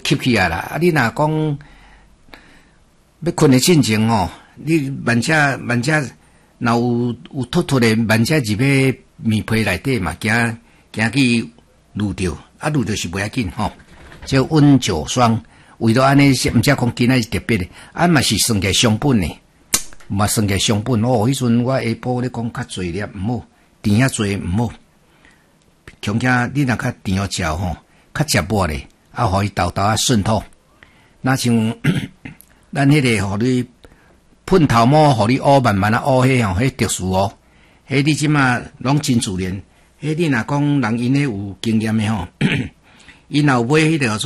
吸起来啦。啊，你若讲要困的进前吼，你慢车若有突突的慢车入去棉被内底嘛，行去撸着，啊撸着是袂要紧吼。叫温酒霜，为了安尼，毋则讲今仔是特别的，啊嘛是算个伤本的，嘛算个伤本哦。迄阵我下晡咧讲较侪粒毋好，甜遐侪毋好。恐惊你若较甜好食吼，较食饱咧，啊，互伊豆豆啊渗透。那像咱迄个互你喷头毛，互你乌慢慢啊乌迄吼，迄特殊哦。迄你即马拢真自然。迄你若讲人因咧有经验的吼。伊若有买迄个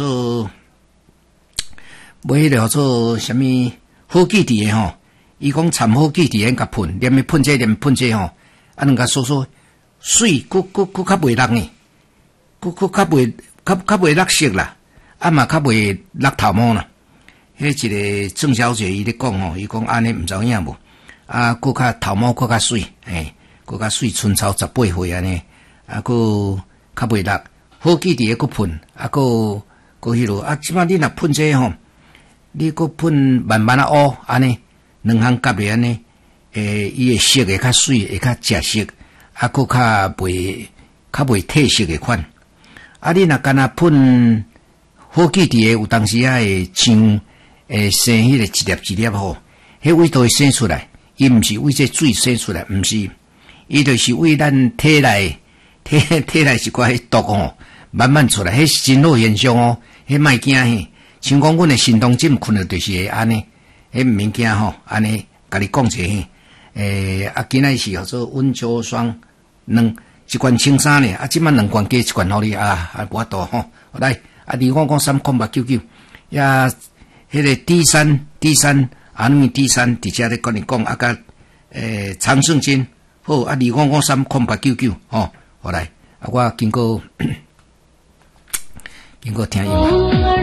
叫做什么好记伫的吼，伊讲掺好记伫的甲喷，连咪喷这连喷这吼，啊两甲说水，佫较袂落呢，佫较袂落色啦，啊嘛较袂落头毛啦。迄一个郑小姐伊咧讲吼，伊讲安尼毋知影无，啊佫较头毛佫较水，佫较水，春草18岁安尼，啊佫较袂落。好记伫个喷，啊，佫迄落，啊，即摆你若喷这吼，你佫喷慢慢啊乌，安尼两项夹咧安尼，伊个色会较水，会较食色，啊，佫较袂褪色个款。啊，你若干那喷好记伫个，有当时啊会像生迄个一粒吼，迄味道会生出来，伊毋是为这水生出来，毋是，伊就是为咱体内是寡迄毒吼。慢慢出来，迄是真好现象哦，迄莫惊嘿。像讲阮的心动症困了就是会安尼，迄毋免惊吼，安尼甲你讲者嘿。啊，今仔是叫做温秋霜，一罐青衫呢，啊，即摆2罐加1罐互你啊，无法度吼。来，啊，25930899，呀，迄个 D3，啊，你 D3 伫遮咧跟你讲，啊，甲长胜金，好，啊，25530899，吼，好来，啊，我经过听音乐。